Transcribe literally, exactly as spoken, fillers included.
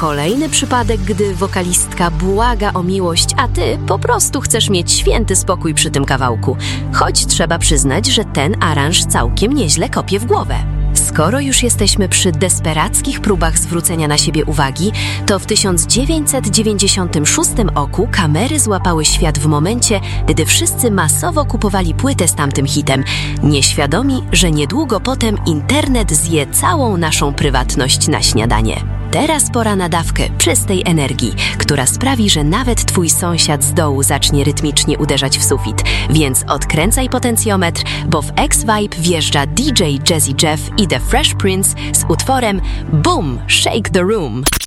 Kolejny przypadek, gdy wokalistka błaga o miłość, a ty po prostu chcesz mieć święty spokój przy tym kawałku. Choć trzeba przyznać, że ten aranż całkiem nieźle kopie w głowę. Skoro już jesteśmy przy desperackich próbach zwrócenia na siebie uwagi, to w tysiąc dziewięćset dziewięćdziesiątym szóstym roku kamery złapały świat w momencie, gdy wszyscy masowo kupowali płytę z tamtym hitem, nieświadomi, że niedługo potem internet zje całą naszą prywatność na śniadanie. Teraz pora na dawkę czystej energii, która sprawi, że nawet twój sąsiad z dołu zacznie rytmicznie uderzać w sufit. Więc odkręcaj potencjometr, bo w X-Vibe wjeżdża D J Jazzy Jeff i The Fresh Prince z utworem Boom! Shake the Room!